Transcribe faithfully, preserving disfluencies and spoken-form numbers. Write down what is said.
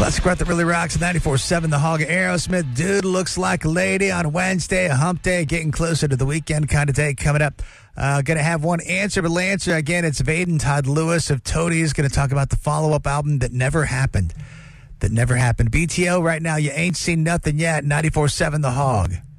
Classic rock that really rocks. ninety-four seven The Hog. Aerosmith. Dude looks like a lady on Wednesday, a hump day, getting closer to the weekend kind of day coming up. Uh, going to have one answer, but answer again, it's Vaden Todd Lewis of Toadies. Going to talk about the follow-up album that never happened. That never happened. B T O right now, you ain't seen nothing yet. ninety-four seven The Hog.